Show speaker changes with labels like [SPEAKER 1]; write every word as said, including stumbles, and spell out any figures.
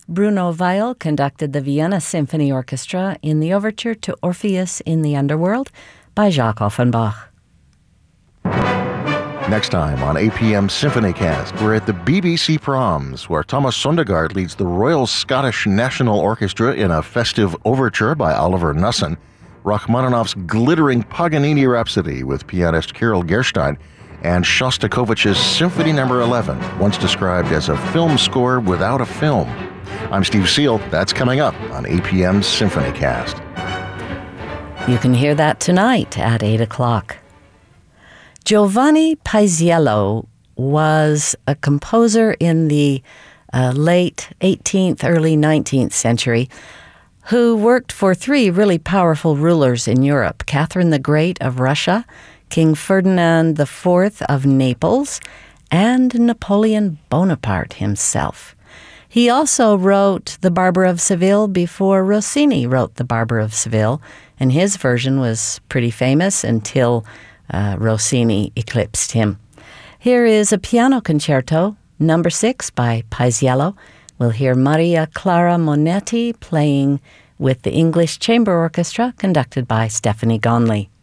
[SPEAKER 1] Bruno Weil conducted the Vienna Symphony Orchestra in the overture to Orpheus in the Underworld by Jacques Offenbach.
[SPEAKER 2] Next time on A P M Symphonycast, we're at the B B C Proms, where Thomas Sondergaard leads the Royal Scottish National Orchestra in a festive overture by Oliver Knussen, Rachmaninoff's glittering Paganini Rhapsody with pianist Kirill Gerstein, and Shostakovich's Symphony Number eleven, once described as a film score without a film. I'm Steve Seal. That's coming up on A P M Symphonycast.
[SPEAKER 1] You can hear that tonight at eight o'clock. Giovanni Paisiello was a composer in the uh, late eighteenth, early nineteenth century who worked for three really powerful rulers in Europe: Catherine the Great of Russia, King Ferdinand the Fourth of Naples, and Napoleon Bonaparte himself. He also wrote The Barber of Seville before Rossini wrote The Barber of Seville, and his version was pretty famous until uh, Rossini eclipsed him. Here is a piano concerto, number six, by Paisiello. We'll hear Maria Clara Monetti playing with the English Chamber Orchestra, conducted by Stephanie Gonley.